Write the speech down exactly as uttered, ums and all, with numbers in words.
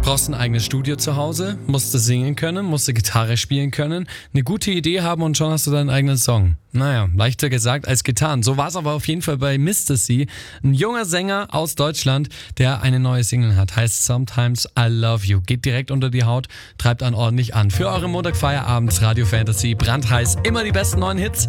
brauchst ein eigenes Studio zu Hause, musst du singen können, musst du Gitarre spielen können, eine gute Idee haben und schon hast du deinen eigenen Song. Naja, leichter gesagt als getan. So war es aber auf jeden Fall bei Mister C, ein junger Sänger aus Deutschland, der eine neue Single hat, heißt Sometimes I Love You. Geht direkt unter die Haut, treibt an ordentlich an. Für eure Montagfeierabends Radio Fantasy, brandheiß, immer die besten neuen Hits.